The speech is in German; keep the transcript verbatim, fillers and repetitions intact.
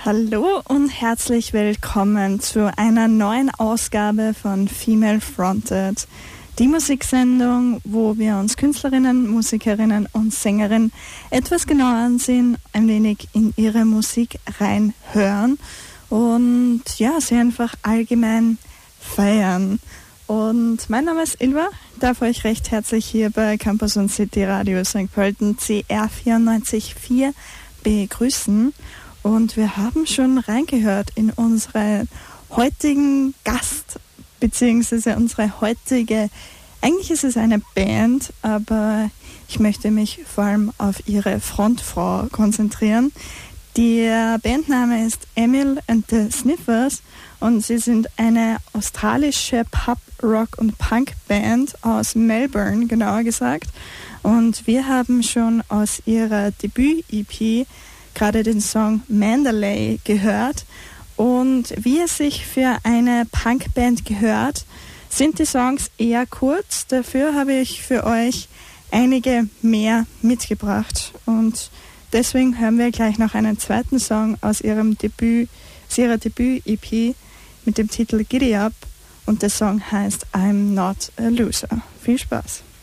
Hallo und herzlich willkommen zu einer neuen Ausgabe von Female Fronted, die Musiksendung, wo wir uns Künstlerinnen, Musikerinnen und Sängerinnen etwas genauer ansehen, ein wenig in ihre Musik reinhören und ja, sie einfach allgemein feiern. Und mein Name ist Ilva, darf euch recht herzlich hier bei Campus und City Radio Sankt Pölten C R vierundneunzig Komma vier begrüßen. Und wir haben schon reingehört in unseren heutigen Gast, beziehungsweise unsere heutige, eigentlich ist es eine Band, aber ich möchte mich vor allem auf ihre Frontfrau konzentrieren. Der Bandname ist Emil and the Sniffers und sie sind eine australische Pop, Rock und Punk-Band aus Melbourne, genauer gesagt. Und wir haben schon aus ihrer Debüt-E P gerade den Song Mandalay gehört. Und wie es sich für eine Punkband gehört, sind die Songs eher kurz. Dafür habe ich für euch einige mehr mitgebracht. Und deswegen hören wir gleich noch einen zweiten Song aus ihrem Debüt, aus ihrer Debüt-E P mit dem Titel Giddy Up. Und der Song heißt I'm Not a Loser. Viel Spaß!